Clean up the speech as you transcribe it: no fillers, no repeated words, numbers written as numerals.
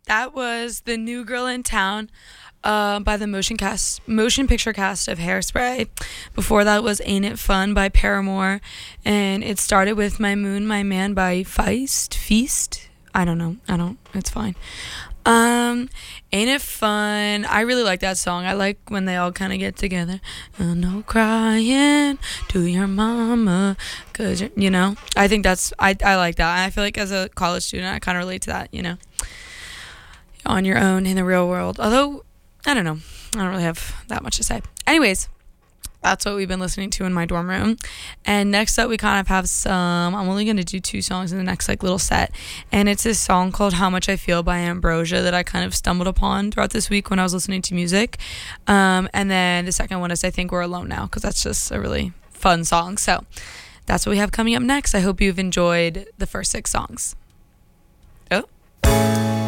That was The New Girl in Town by the motion picture cast of Hairspray. Before that was Ain't It Fun by Paramore. And it started with My Moon, My Man by Feast. I don't know. It's fine. Ain't It Fun? I really like that song. I like when they all kind of get together. No crying to your mama, cause I think I like that. I feel like as a college student, I kind of relate to that. On your own in the real world. Although, I don't know. I don't really have that much to say. Anyways, that's what we've been listening to in my dorm room. And next up, we kind of have I'm only going to do 2 songs in the next little set. And it's this song called How Much I Feel by Ambrosia that I kind of stumbled upon throughout this week when I was listening to music. And then the second one is I Think We're Alone Now, because that's just a really fun song. So that's what we have coming up next. I hope you've enjoyed the first 6 songs.